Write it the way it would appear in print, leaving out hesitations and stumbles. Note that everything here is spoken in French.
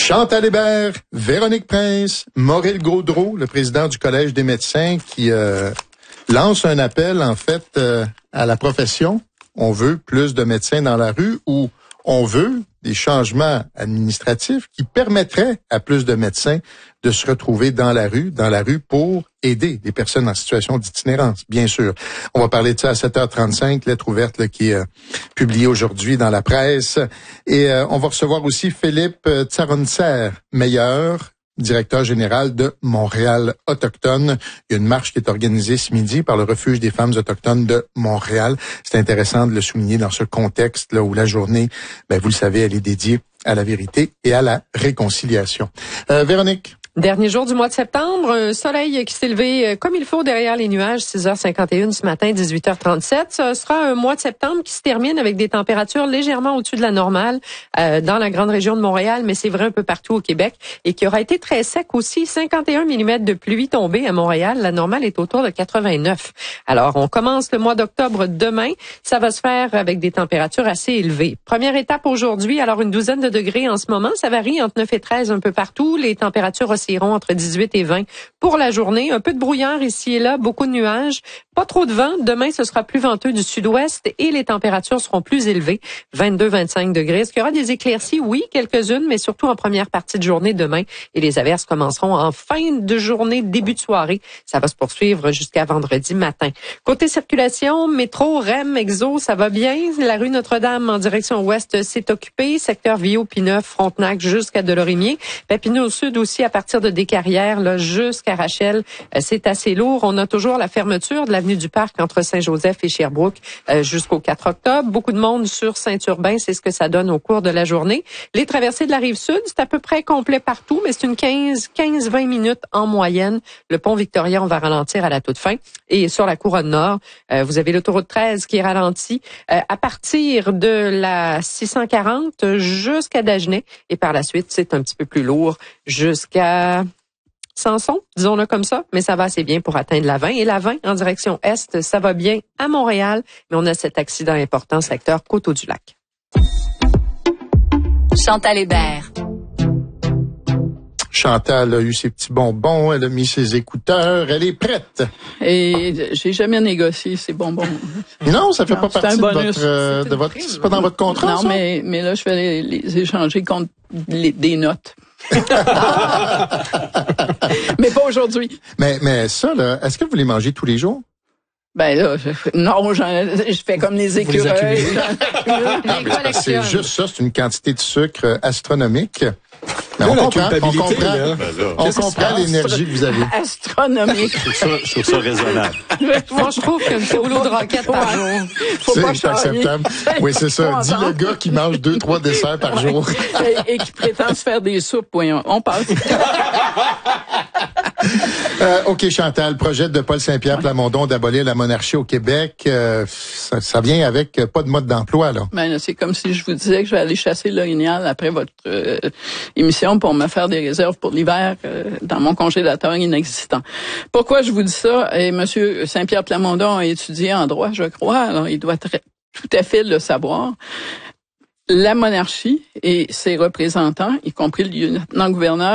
Chantal Hébert, Véronique Prince, Maurice Gaudreau, le président du Collège des médecins, qui lance un appel, en fait, à la profession. On veut plus de médecins dans la rue ou on veut des changements administratifs qui permettraient à plus de médecins de se retrouver dans la rue pour aider les personnes en situation d'itinérance, bien sûr. On va parler de ça à 7h35, lettre ouverte là, qui est publiée aujourd'hui dans la presse. Et on va recevoir aussi Philippe Tsaronser-Meilleur, directeur général de Montréal Autochtone. Il y a une marche qui est organisée ce midi par le Refuge des femmes autochtones de Montréal. C'est intéressant de le souligner dans ce contexte là où la journée, vous le savez, elle est dédiée à la vérité et à la réconciliation. Véronique? Dernier jour du mois de septembre, un soleil qui s'est levé comme il faut derrière les nuages, 6h51 ce matin, 18h37. Ce sera un mois de septembre qui se termine avec des températures légèrement au-dessus de la normale dans la grande région de Montréal, mais c'est vrai un peu partout au Québec, et qui aura été très sec aussi, 51 mm de pluie tombée à Montréal. La normale est autour de 89. Alors, on commence le mois d'octobre demain. Ça va se faire avec des températures assez élevées. Première étape aujourd'hui, alors une douzaine de degrés en ce moment. Ça varie entre 9 et 13 un peu partout. Les températures iront entre 18 et 20 pour la journée. Un peu de brouillard ici et là, beaucoup de nuages, pas trop de vent. Demain, ce sera plus venteux du sud-ouest et les températures seront plus élevées, 22-25 degrés. Est-ce qu'il y aura des éclaircies? Oui, quelques-unes, mais surtout en première partie de journée demain. Et les averses commenceront en fin de journée, début de soirée. Ça va se poursuivre jusqu'à vendredi matin. Côté circulation, métro, REM, Exo, ça va bien. La rue Notre-Dame en direction ouest s'est occupée. Secteur Viau-Pineuf, Frontenac jusqu'à Delorimier. Papineau au sud aussi à partir de Descarrières là jusqu'à Rachel, c'est assez lourd. On a toujours la fermeture de l'avenue du Parc entre Saint-Joseph et Sherbrooke jusqu'au 4 octobre. Beaucoup de monde sur Saint-Urbain, c'est ce que ça donne au cours de la journée. Les traversées de la Rive-Sud, c'est à peu près complet partout, mais c'est une 15-20 minutes en moyenne. Le pont Victoria, on va ralentir à la toute fin. Et sur la Couronne Nord, vous avez l'autoroute 13 qui est ralentie à partir de la 640 jusqu'à Dagenais. Et par la suite, c'est un petit peu plus lourd jusqu'à Samson, disons-le comme ça, mais ça va assez bien pour atteindre la 20. Et la 20 en direction est, ça va bien à Montréal, mais on a cet accident important, secteur Coteau-du-Lac. Chantal Hébert. Chantal a eu ses petits bonbons, elle a mis ses écouteurs, elle est prête. Et j'ai jamais négocié ces bonbons. Non, ça fait pas partie de votre c'est pas dans votre contrat. Non, ça? mais là, je vais les échanger contre des notes. Mais pas aujourd'hui. Mais ça, là, est-ce que vous les mangez tous les jours? Ben là, je fais comme les écureuils. C'est juste ça, c'est une quantité de sucre astronomique. Mais on comprend l'énergie que vous avez. Astronomique. Je trouve ça raisonnable. Moi, je trouve qu'un petit rouleau de roquette par jour. C'est acceptable. Oui, c'est ça. Dis le gars qui mange 2-3 desserts par jour. Et qui prétend se faire des soupes. Oui, on passe. OK, Chantal, projet de Paul Saint-Pierre Plamondon d'abolir la monarchie au Québec. Ça vient avec pas de mode d'emploi, là. Ben là, c'est comme si je vous disais que je vais aller chasser l'orignal après votre émission pour me faire des réserves pour l'hiver dans mon congélateur inexistant. Pourquoi je vous dis ça? Et Monsieur Saint-Pierre Plamondon a étudié en droit, je crois, alors il doit tout à fait le savoir. La monarchie et ses représentants, y compris le lieutenant-gouverneur,